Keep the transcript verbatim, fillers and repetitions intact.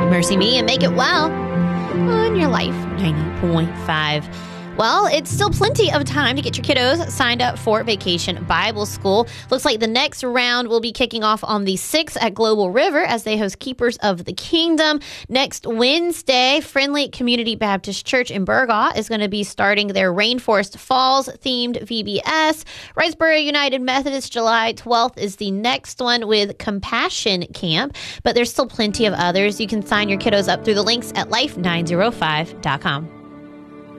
Mercy Me and make it well on your Life ninety point five. Well, it's still plenty of time to get your kiddos signed up for Vacation Bible School. Looks like the next round will be kicking off on the sixth at Global River as they host Keepers of the Kingdom. Next Wednesday, Friendly Community Baptist Church in Burgaw is going to be starting their Rainforest Falls themed V B S. Wrightsboro United Methodist, July twelfth is the next one with Compassion Camp, but there's still plenty of others. You can sign your kiddos up through the links at life nine oh five dot com.